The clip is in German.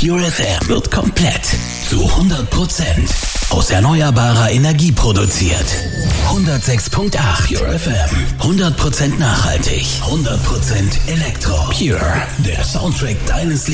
Pure FM wird komplett zu 100% aus erneuerbarer Energie produziert. 106.8 Pure FM. 100% nachhaltig. 100% Elektro. Pure, der Soundtrack deines Lebens.